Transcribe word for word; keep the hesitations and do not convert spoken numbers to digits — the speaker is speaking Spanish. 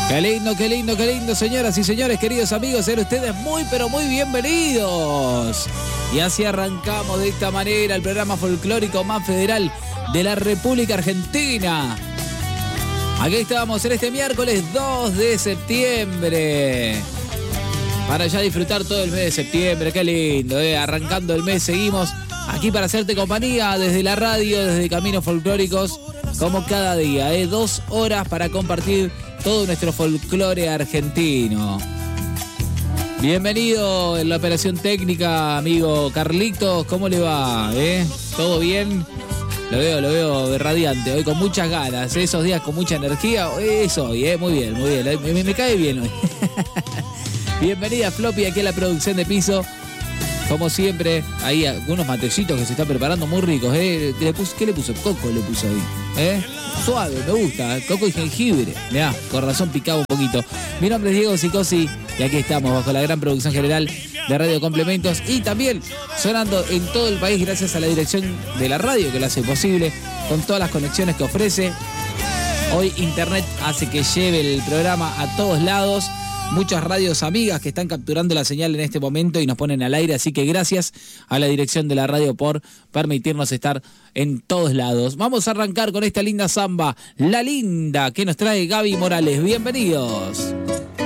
Qué lindo, qué lindo, qué lindo, señoras y señores, queridos amigos, sean ustedes muy, pero muy bienvenidos. Y así arrancamos de esta manera el programa folclórico más federal de la República Argentina. Aquí estamos en este miércoles dos de septiembre. Para ya disfrutar todo el mes de septiembre, qué lindo, ¿eh? Arrancando el mes, seguimos aquí para hacerte compañía desde la radio, desde Caminos Folclóricos, como cada día, ¿eh? Dos horas para compartir todo nuestro folclore argentino. Bienvenido en la operación técnica, amigo Carlitos, ¿cómo le va? ¿Eh? ¿Todo bien? Lo veo, lo veo radiante, hoy con muchas ganas, ¿eh? Esos días con mucha energía, es hoy, ¿eh? Muy bien, muy bien, me, me cae bien hoy. Bienvenida Floppy aquí a la producción de piso. Como siempre, hay algunos matecitos que se están preparando muy ricos, ¿eh? ¿Le puso, ¿Qué le puso? Coco le puso ahí, ¿eh? Suave, me gusta, coco y jengibre. Mirá, con razón picaba un poquito. Mi nombre es Diego Sicosi y aquí estamos bajo la gran producción general de Radio Complementos y también sonando en todo el país gracias a la dirección de la radio que lo hace posible con todas las conexiones que ofrece. Hoy Internet hace que lleve el programa a todos lados. Muchas radios amigas que están capturando la señal en este momento y nos ponen al aire, así que gracias a la dirección de la radio por permitirnos estar en todos lados. Vamos a arrancar con esta linda samba, La Linda, que nos trae Gaby Morales. Bienvenidos.